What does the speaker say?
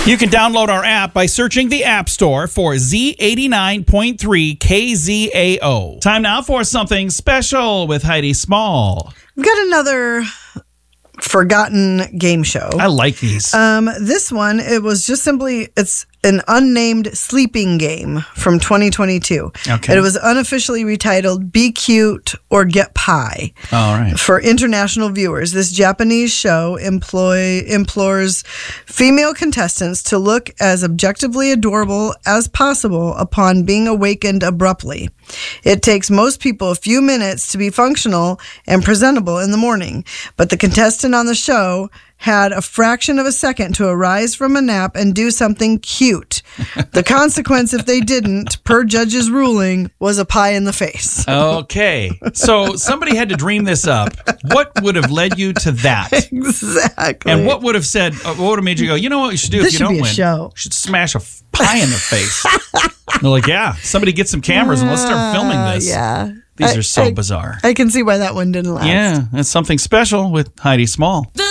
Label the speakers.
Speaker 1: You can download our app by searching the App Store for Z89.3 KZAO. Time now for something special with Heidi Small.
Speaker 2: We've got another forgotten game show.
Speaker 1: I like these.
Speaker 2: This one, it's an unnamed sleeping game from 2022.
Speaker 1: Okay.
Speaker 2: And it was unofficially retitled Be Cute or Get Pie.
Speaker 1: All right.
Speaker 2: For international viewers, this Japanese show implores female contestants to look as objectively adorable as possible upon being awakened abruptly. It takes most people a few minutes to be functional and presentable in the morning, but the contestant on the show had a fraction of a second to arise from a nap and do something cute. The consequence, if they didn't, per judge's ruling, was a pie in the face.
Speaker 1: Okay. So somebody had to dream this up. What would have led you to that?
Speaker 2: Exactly.
Speaker 1: And what would have said, what would have made you go, you know what you should do
Speaker 2: This
Speaker 1: if you
Speaker 2: should
Speaker 1: don't
Speaker 2: be a
Speaker 1: win?
Speaker 2: show.
Speaker 1: You should smash a pie in the face. They're like, yeah, somebody get some cameras and let's start filming this.
Speaker 2: Yeah.
Speaker 1: These are so bizarre.
Speaker 2: I can see why that one didn't last.
Speaker 1: Yeah, it's something special with Heidi Small.